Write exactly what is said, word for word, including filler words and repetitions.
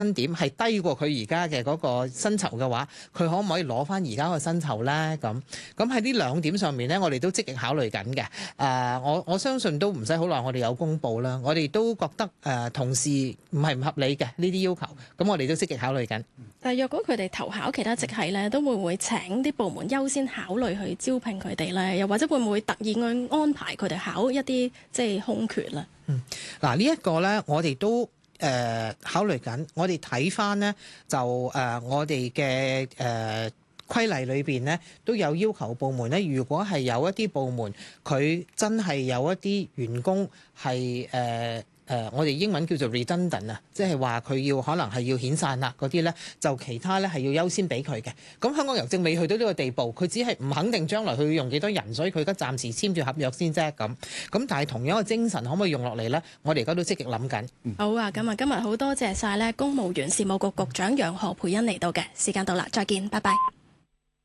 點係低過佢而家嘅嗰個薪酬嘅話，佢可唔可以攞翻而家個薪酬咧？咁咁喺呢兩點上面咧，我哋都積極考慮緊嘅。誒、呃，我我相信都唔使好耐，我哋有公佈啦。我哋都覺得誒、呃、同事唔係唔合理嘅呢啲要求，咁我哋都積極考慮緊。 但係若果佢哋投考其他職系咧，都會唔會請啲部門優先考慮去招聘佢哋咧？又或者會唔會特意去安排佢哋考一啲即係空缺咧？ 嗯，嗱呢一個咧，我哋都。誒、呃、考慮緊，我哋睇翻呢，就誒、呃、我哋嘅誒規例裏邊呢，都有要求部門呢，如果係有一啲部門佢真係有一啲員工係誒誒我哋英文叫做 redundant 啊，即係話佢要可能係要遣散啦嗰啲呢，就其他呢係要優先俾佢嘅。咁香港郵政未去到呢個地步，佢只係唔肯定將來佢要用幾多人，所以佢而家暫時簽住合約先啫。咁咁但係同樣嘅精神可唔可以用落嚟呢？我哋而家都積極諗緊。 嗯、好啊，咁啊，今日好多謝晒咧公務員事務局局長楊何蓓茵嚟到嘅，時間到啦，再見，拜拜。